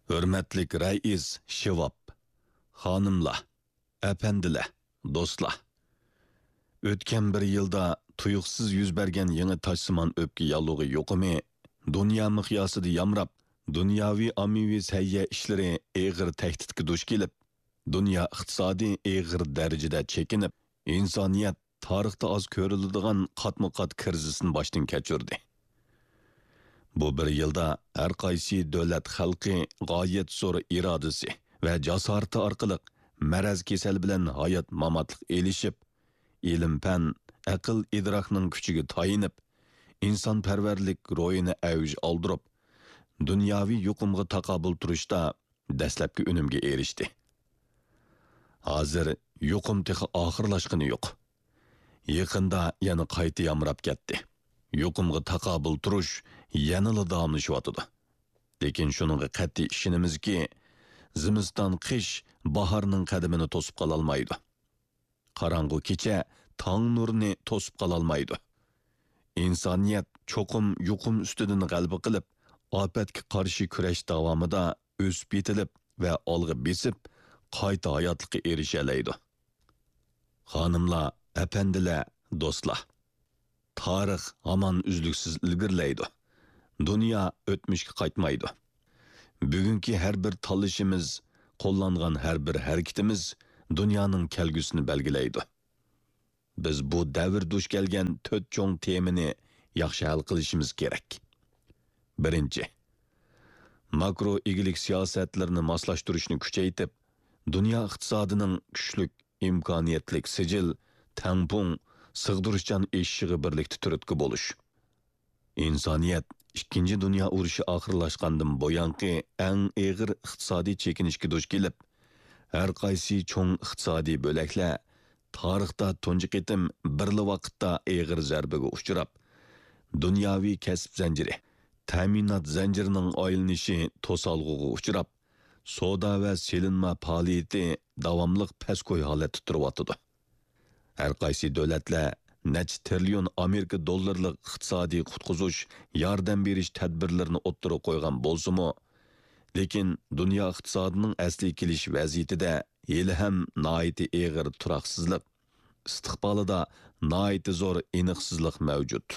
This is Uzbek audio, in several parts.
Hürmetlik Rais Şivap, hanımlar, efendiler, dostlar. Ötken bir yılda tuyuqsiz yüz bergen yeni taşsıman öpki yalığı yokumu, dünya miqyasida yamrab, dünyavi amivi seyye işleri eğir tehditki duş kelib, dünya iqtisadi eğir derecede çekinib, insaniyet tarixda az ko'riladigan qatma-qat krizisini boshdan kechirdi. Bu bir yılda her qaysi davlat xalqi g'oyat zo'r irodasi va jasorati orqali maraz kasal bilan hayot mamatliq elishib, ilm-fan, aql idrokning kuchiga tayinib, insonparvarlik ro'yini avj oldirib, dunyoviy yuqumga taqobil turishda dastlabki unumga erishdi. Hozir yuqum texi oxirlashgani yo'q. Yaqinda yana qayta yamrab ketdi. Yuqumga taqobil turish yanada davomlashyotdi. Lekin shuningga qat'iy ishonamizki, zimiston qish bahorning qadamini to'sib qola olmaydi. Qarang'u kecha tong nurini to'sib qola olmaydi. Insoniyat cho'qim yuqum ustidan g'alaba qilib, ofatga qarshi kurash davomida o'sib yetilib va olg'a besib, qayta hayotlikka erishalaydi. Xonimlar, apandilar, do'stlar. Tarix hamon uzluksiz ilgirlaydi. Dünya o'tmishga qaytmaydi. Bugungi har bir tanlashimiz, qo'llangan har bir harakatimiz dunyoning kelgusini belgilaydi. Biz bu davr duch kelgan 4 cho'ng temani yaxshi hal qilishimiz kerak. Birinchi, makro igilik siyosatlarini moslashtirishni kuchaytirib, dunyo iqtisodining kuchlik, imkoniyatlik sijil, tangpung, sig'dirishchan eshig'i birlikda turtki bo'lish. İnsaniyet, ikkinchi dunyo urushi oxirlashgandan buyangi eng og'ir iqtisodiy chekinishga duch kelib, har qaysi cho'ng iqtisodiy bo'laklar tarixda tunji qitim birli vaqtda og'ir zarbaga uchrab, dunyoviy kasb zanjiri, ta'minot zanjirining oylanishi to'solg'uga uchrab, savdo va selinma faoliyati davomli pastgo'y holatda turyotdi. Har qaysi davlatlar necha trillion Amerika dollarlik iqtisodiy qutqizish, yordam berish tadbirlarini o'ttira qo'ygan bo'lsa-mu, lekin dunyo iqtisodining asli kelish vaziyatida hali ham noiti og'ir turoqsizlik, istiqbolida noiti zo'r aniqsizlik mavjud.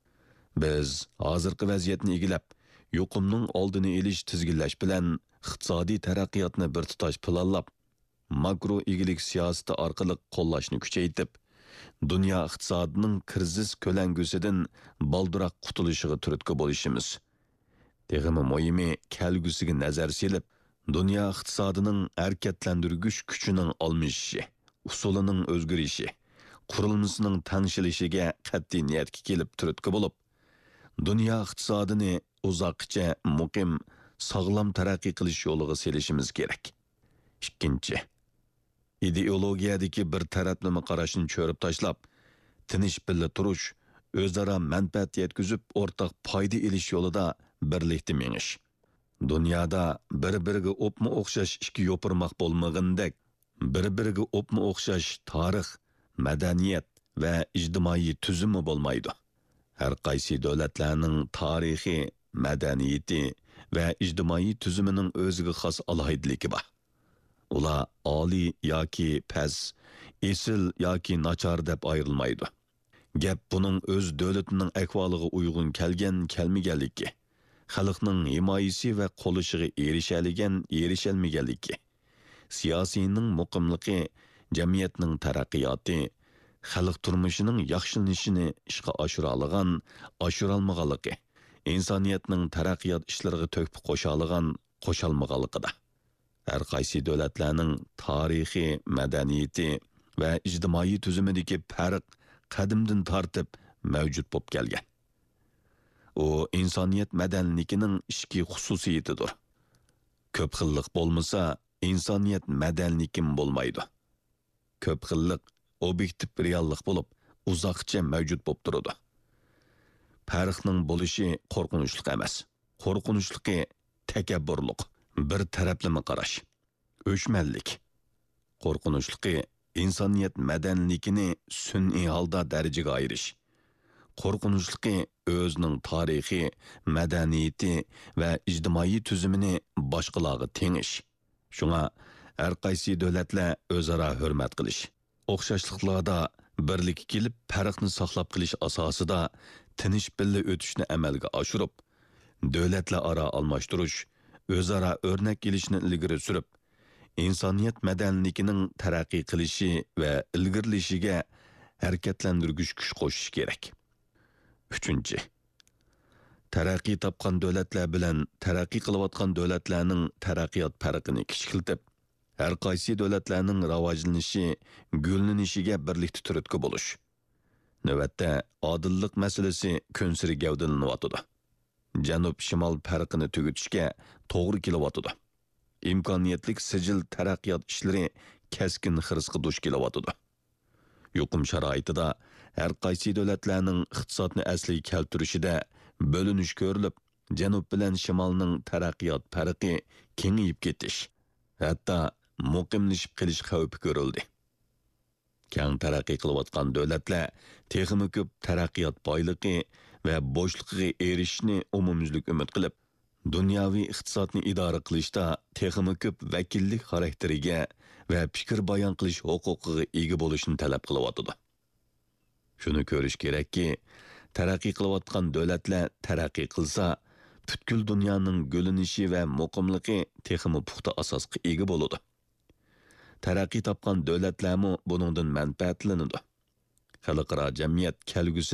Biz hozirgi vaziyatni egilab, yuqumning oldini olish tizginlash bilan iqtisodiy taraqqiyotni bir tutash planlab, makro igilik siyosati orqali qo'llashni kuchaytirib, dunyo iqtisodining krizis ko'langusidan baldiroq qutulishiga turtki bo'lishimiz. Teg'imi muhimi kelgusiga nazar selib, dunyo iqtisodining harakatlantirgich kuchining almishishi, usulining o'zgarishi, qurilmasining tangshilishiga qat'iy niyatga kelib turtki bo'lib, dunyo iqtisodini uzoqcha muqim, sog'lom taraqqiy qilish yo'liga selishimiz kerak. Ikkinchi, ideologiyadagi bir taraflama qarashni cho'rib tashlab, tinish birga turish, o'zaro manfaat yetkazib, o'rtaq foyda elish yo'lida birlikda menish. Dunyoda bir-biriga o'pma o'xshash ikki yo'pirmoq bo'lmagandek, bir-biriga o'pma o'xshash tarix, madaniyat va ijtimoiy tuzumi bo'lmaydi. Har qaysi davlatlarning tarixiy, madaniyati va ijtimoiy tuzumining o'ziga xos alohidligi bor. Ular oliy yoki past, esil yoki nachar deb ayrilmaydi. Gap buning o'z davlatining ahvoliga uyg'un kelgan, kelmaganligi, xalqning himoyasi va qo'lishiga erishalmaganligi, siyosiyning muqimligi, jamiyatning taraqqiyoti, xalq turmushining yaxshilanishini ishga oshira olmaganligi, insoniyatning taraqqiyot ishlariga to'kib qo'sha olmaganligida. Har qaysi davlatlarning tarixiy, madaniyati va ijtimoiy tuzumidagi farq qadimdan tortib mavjud bo'lib kelgan. U insoniyat madaniyatining ishki xususiyatidir. Ko'p xillik bo'lmasa, insoniyat madaniyatim bo'lmaydi. Ko'p xillik obyektiv reallik bo'lib, uzoqcha mavjud bo'lib turadi. Farqning bo'lishi qo'rqinchli emas. Qo'rqinchligi takabburlik, bir taraflama qarash, o'chmanlik. Qo'rqinchligi insoniyat madaniyatini sun'iy holda darajaga ayirish. qo'rqinchli o'zining tarixi, madaniyati va ijtimoiy tuzumini boshqalarga tengish. Shunga har qaysi davlatlar o'zaro hurmat qilish, o'xshashliklarda birlik kelib farqni saqlab qilish asosida tinish billa o'tishni amalga oshirib, davlatlararo almashtirish, o'zaro o'rnak kelishni ilgari surib, insoniyat madaniyatining taraqqiy qilishi va ilgarilashiga harakatlantirgich kuch qo'shish kerak. 3. Taraqqiy topgan davlatlar bilan taraqqiy qilayotgan davlatlarning taraqqiyot farqini kichikiltib, har qaysi davlatlarning rivojlanishi, gullanishiga birlikda turtki bo'lish. Navbatda odillik masalasi kunsiri gavdalanyotdi. Janub-shimol farqini tugutishga to'g'ri kelyotdi. İmkoniyetlik sicil taraqqiyot ishlari keskin xirisga duch kelyotdi. Yuqum sharoitida har qaysi davlatlarning iqtisodni asliga keltirishida bo'linish ko'rilib, janub bilan shimolning taraqqiyot farqi kengayib ketish, hatto muqimlashib qilish xavfi ko'rildi. Keng taraqqiy qilayotgan davlatlar texnik ko'p taraqqiyot boyligi va bo'shligiga erishishni umumyuzlik umid qilib, dunyoviy iqtisodni idora qilishda texnik ko'p vakillik xarakteriga va fikr bayon qilish huquqiga ega bo'lishni talab qilyotdi. Shuni ko'rish kerakki, taraqqiy qilayotgan davlatlar taraqqiy qilsa, butkul dunyoning gullanishi va muqimligi texnik puxta asosga ega bo'ladi. Taraqqiy topgan davlatlarmi buningdan manfaatlanadi. Xalqaro jamiyat kelgusi